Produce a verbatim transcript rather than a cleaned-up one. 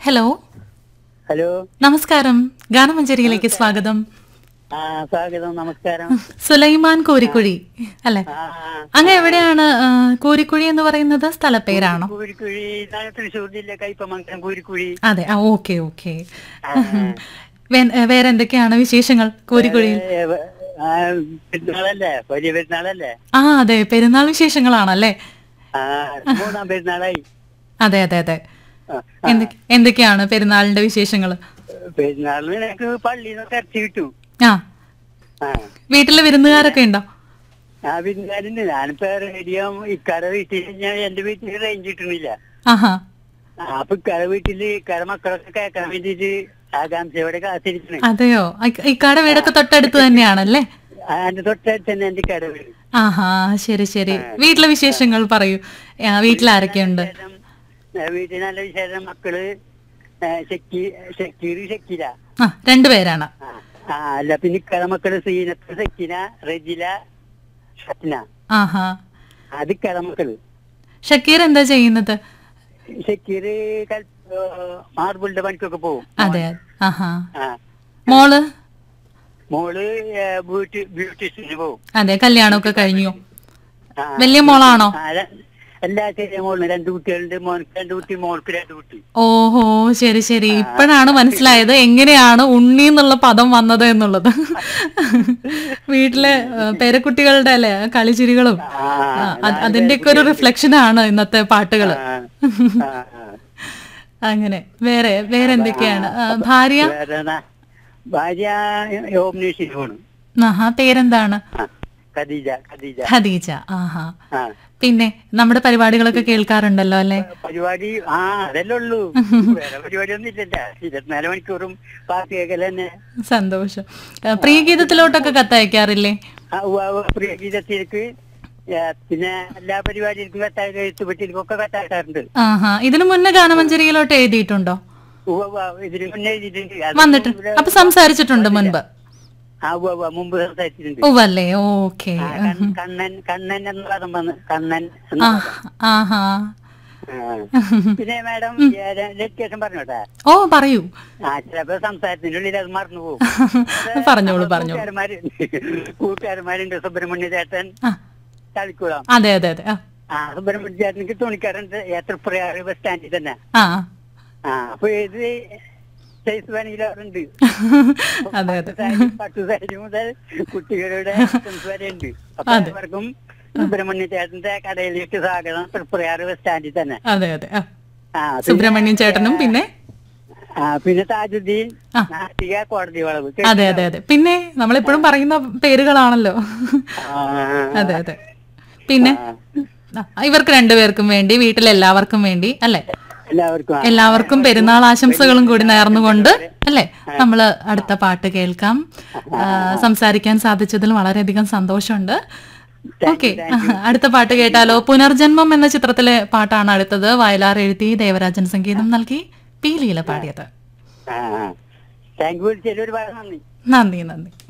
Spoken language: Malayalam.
ഹലോ ഹലോ നമസ്കാരം. ഗാനമഞ്ചേരിയിലേക്ക് സ്വാഗതം. ആ സ്വാഗതം. നമസ്കാരം. സുലൈമാൻ കോരിക്കുഴി അല്ലെ? ആ, അങ്ങ് എവിടെയാണ്? ആ, കോരിക്കുഴി എന്ന് പറയുന്നത് സ്ഥലപ്പേരാണോ? കൂരിക്കുഴി ഇതാണ് തൃശ്ശൂർ ജില്ല കയ്പമംഗലം കൂരിക്കുഴി. അതെ. ആ, ഓക്കെ ഓക്കെ. വേറെ എന്തൊക്കെയാണ് വിശേഷങ്ങൾ കോരിക്കുഴിയിൽ? ഏ, ആ, പെരുന്നാളല്ലേ, വലിയ പെരുന്നാളല്ലേ? ആ അതെ, പെരുന്നാൾ വിശേഷങ്ങളാണല്ലേ? ആ മൂന്നാം പെരുന്നാളായി. അതെ അതെ അതെ. ആ, എന്തൊക്കെ- എന്തൊക്കെയാണ് പെരുന്നാളിന്റെ വിശേഷങ്ങൾ? പെരുന്നാളിന് എനിക്ക് പള്ളിയിൽ നിന്നൊക്കെ ഇറച്ചി കിട്ടും. ആ, ആ വീട്ടിലെ വിരുന്നുകാരൊക്കെ ഉണ്ടോ? ആ പെരുന്നാളിന് ഞാനിപ്പോ റേഡിയോ ഇക്കാടെ വീട്ടിൽ, ഞാൻ എന്റെ വീട്ടിൽ റേഞ്ച് കിട്ടുന്നില്ല. ആഹാ. ആ, അപ്പൊ ഇക്കാടെ വീട്ടില് ഇക്കാടെ മക്കളൊക്കെ കേൾക്കാൻ വേണ്ടിട്ട് ആകാംക്ഷയോടെ കാത്തിരിക്കണേ. അതെയോ? ഇക്ക- ഇക്കാടെ വീടൊക്കെ തൊട്ടടുത്ത് തന്നെയാണല്ലേ? എന്റെ തൊട്ടടുത്ത് തന്നെ എന്റെ ഇക്കാടെ വീട്. ആഹാ, ശരി ശരി. വീട്ടിലെ വിശേഷങ്ങൾ പറയൂ. ആ, വീട്ടിൽ ആരൊക്കെയുണ്ട്? ഏ, വീട്ടിൽ നല്ല വിശേഷം. മക്കള് ഏ, ഷക്കീ ഷക്കീർ ഷക്കീല. ആ, രണ്ടുപേരാണ്. ആ, ആ അല്ല പിന്നെ ഇക്കാടെ മക്കള് സീനത്ത് സക്കീന റജില ഷത്ന. ആഹാ. അത് ഇക്കാടെ മക്കള്. ഷക്കീർ എന്താ ചെയ്യുന്നത്? ഷക്കീർ മാർബിളിന്റെ പണിക്കൊക്കെ പോകും. അതെ. ആഹാ. ആ മോള്? മോള് ഏ, ബ്യൂട്ടി ബ്യൂട്ടീഷ്യന് പോകും. അതെ, കല്യാണമൊക്കെ കഴിഞ്ഞു. ആ, വലിയ മോളാണോ? ആ, ര- എല്ലാ ചെറിയ മോളിന് രണ്ട് കുട്ടികളുണ്ട്. മോനക്ക് രണ്ട് കുട്ടി, മോൾക്ക് രണ്ട് കുട്ടി. ഓഹോ, ശരി ശരി. ഇപ്പോഴാണ് മനസ്സിലായത് എങ്ങനെയാണ് ഉണ്ണി എന്നുള്ള പദം വന്നത് എന്നുള്ളത്. വീട്ടിലെ ആ, പേരക്കുട്ടികളുടെ അല്ലെ കളിച്ചിരികളും ആ, ആ, അത് അതിന്റെയൊക്കെ ഒരു റിഫ്ലക്ഷൻ ആണ് ഇന്നത്തെ പാട്ടുകള്. ആ, ആ, ആ. അങ്ങനെ വേറെ വേറെ എന്തൊക്കെയാണ്? ആ, ഭാര്യ? വേറെ എന്നാ? ഭാര്യ ഓംനീഷിന് പോണു. ആഹാ, പേരെന്താണ്? ആ, ഖദീജ ഖദീജ. ഖദീജ. ആഹാ. ആ, പിന്നെ നമ്മുടെ പരിപാടികളൊക്കെ കേൾക്കാറുണ്ടല്ലോ അല്ലെ? പരിപാടി ആ അതല്ലേ ഉള്ളൂ. വേറെ പരിപാടി ഒന്നും ഇല്ലല്ല. ഇരുപത്തിനാല് മണിക്കൂറും പാട്ട് കേൾക്കൽ തന്നെ. സന്തോഷം. ആ, പ്രിയഗീതത്തിലോട്ടൊക്കെ കത്തയക്കാറില്ലേ? ആ, ഉവ്വ് ഉവ്വ്. പ്രിയ ഗീതത്തിലേക്ക് ഏ, പിന്നെ എല്ലാ പരിപാടികൾക്കും കത്തായ എഴുത്തുപറ്റിയിലേക്കൊക്കെ കത്താക്കാറുണ്ട്. ആഹാ. ഇതിനു മുന്നേ ഗാനമഞ്ജരിയിലോട്ട് എഴുതിയിട്ടുണ്ടോ? ഉവ്വ് ഉവ്വ്. ഇതിന് മുന്നേ എഴുതിയിട്ടുണ്ട്. അത് വന്നിട്ട് അപ്പൊ സംസാരിച്ചിട്ടുണ്ട് മുൻപ്? ആ ഉവ്വ് ഉവ്വ്. മുമ്പ് സംസാരിച്ചിട്ടുണ്ട്. ഓവല്ലേ? ഓക്കെ. ആ, കൺ- കണ്ണൻ കണ്ണൻ എന്ന പദം വന്ന് കണ്ണൻ എന്ന പദം. ആഹാ. ആ. പിന്നെ മാഡം ലൊക്കേഷൻ പറഞ്ഞോട്ടെ. ഓ, പറയൂ. ആ ചിലപ്പോ സംസാരത്തിന്റെ ഉള്ളിൽ അത് മറന്നു പോകും. പറഞ്ഞോളൂ പറഞ്ഞോളൂ. കൂട്ടുകാരന്മാര് കൂട്ടുകാരന്മാരുണ്ട്. സുബ്രഹ്മണ്യ ചേട്ടൻ ആ, തളിക്കുളം. അതെ അതെ അതെ. ആ, ആ സുബ്രഹ്മണ്യ ചേട്ടനിക്ക് തുണിക്കാരുണ്ട് ഏത്തപ്രയാറ് ബസ് സ്റ്റാൻഡിൽ തന്നെ. ആ. ആ അപ്പൊ ഏത് സൈസ് വേണമെങ്കിലും അവരുണ്ട്. അതെ അതെ. പട്ടു സാരി മുതൽ കുട്ടികളുടെ ഐറ്റംസ് വരെ ഉണ്ട്. അപ്പൊ എല്ലാവർക്കും സുബ്രഹ്മണ്യ ചേട്ടന്റെ കടയിലേക്ക് സ്വാഗതം. തൃപ്രയാറ് ബസ് സ്റ്റാൻഡിൽ തന്നെ. അതെ അതെ. ആ, ആ പിന്നെ- സുബ്രഹ്മണ്യൻ ചേട്ടനും പിന്നെ ആ പിന്നെ താജുദ്ദീൻ ആ. നാട്ടിക കോടതി വളവ്. അതെ അതെ അതെ. പിന്നെ നമ്മളെപ്പോഴും പറയുന്ന പേരുകളാണല്ലോ. ആ, അതെ അതെ. പിന്നെ ആ, ആ, ഇവർക്ക് രണ്ടുപേർക്കും വേണ്ടി, വീട്ടിലെല്ലാവർക്കും വേണ്ടി അല്ലെ? എല്ലാവർക്കും ആ. എല്ലാവർക്കും പെരുന്നാൾ ആശംസകളും കൂടി നേർന്നുകൊണ്ട് അല്ലെ നമ്മള് അടുത്ത പാട്ട് കേൾക്കാം. ആ, സംസാരിക്കാൻ സാധിച്ചതിൽ വളരെയധികം സന്തോഷമുണ്ട്. ഓക്കെ, അടുത്ത പാട്ട് കേട്ടാലോ? പുനർജന്മം എന്ന ചിത്രത്തിലെ പാട്ടാണ് അടുത്തത്. വയലാർ എഴുതി ദേവരാജൻ സംഗീതം നൽകി പി ലീല പാടിയത്. ആ താങ്ക് യു. ഒരുപാട് നന്ദി. നന്ദി നന്ദി.